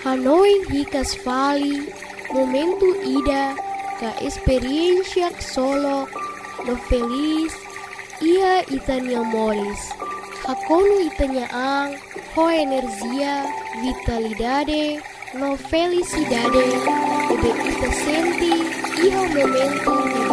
Hanoi hikas fali, momentu ida, ka experiencia solo, no feliz, ia itania moris. Hakonu itania ang, ho energia, vitalidade, no felicidade, ebe ita senti, ia momentu